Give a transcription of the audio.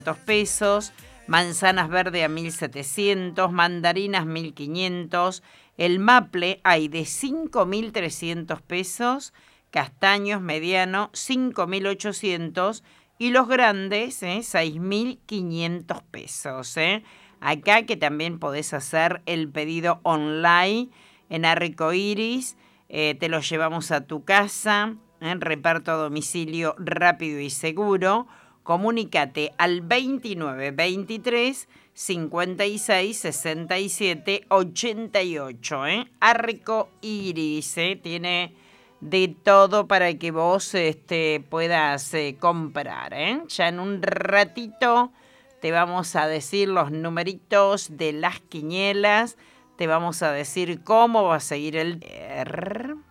pesos, manzanas verde a 1.700, mandarinas 1.500, el maple hay de 5.300 pesos, castaños mediano 5.800 y los grandes 6.500 pesos. Acá que también podés hacer el pedido online en Arcoiris, te lo llevamos a tu casa, reparto a domicilio rápido y seguro. Comunícate al 29 23 56 67 88. Arcoiris tiene de todo para que vos puedas comprar. Ya en un ratito te vamos a decir los numeritos de las quinielas. Te vamos a decir cómo va a seguir el...